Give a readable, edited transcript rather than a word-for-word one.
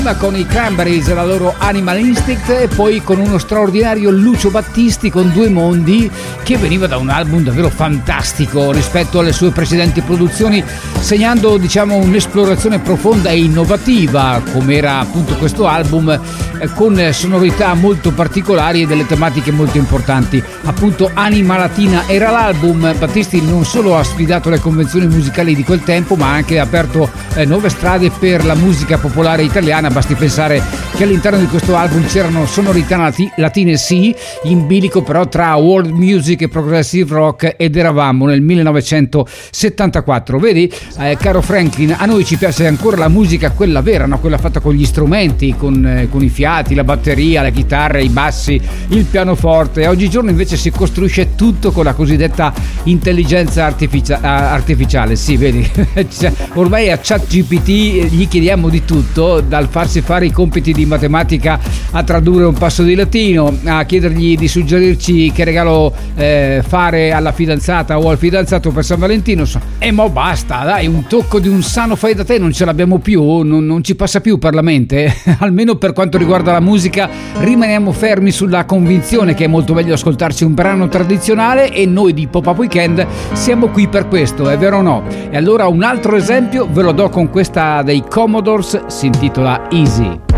Con i Cranberries e la loro Animal Instinct, e poi con uno straordinario Lucio Battisti con Due Mondi, che veniva da un album davvero fantastico rispetto alle sue precedenti produzioni, segnando un'esplorazione profonda e innovativa, come era appunto questo album, con sonorità molto particolari e delle tematiche molto importanti. Appunto Anima Latina era l'album. Battisti non solo ha sfidato le convenzioni musicali di quel tempo, ma ha anche aperto nuove strade per la musica popolare italiana. Basti pensare che all'interno di questo album c'erano sonorità latine sì, in bilico però tra world music e progressive rock, ed eravamo nel 1974. Vedi, caro Franklin, a noi ci piace ancora la musica quella vera, no? Quella fatta con gli strumenti, con i fiati, la batteria, la chitarra, i bassi, il pianoforte. Oggigiorno invece si costruisce tutto con la cosiddetta intelligenza artificiale. Sì, vedi, ormai a ChatGPT gli chiediamo di tutto, dal farsi fare i compiti di matematica a tradurre un passo di latino, a chiedergli di suggerirci che regalo fare alla fidanzata o al fidanzato per San Valentino. E mo basta, dai, un tocco di un sano fai da te non ce l'abbiamo più, non ci passa più per la mente. Almeno per quanto riguarda la musica rimaniamo fermi sulla convinzione che è molto meglio ascoltarsi un brano tradizionale, e noi di Pop-Up Weekend siamo qui per questo, è vero o no? E allora un altro esempio ve lo do con questa dei Commodores, si intitola Easy.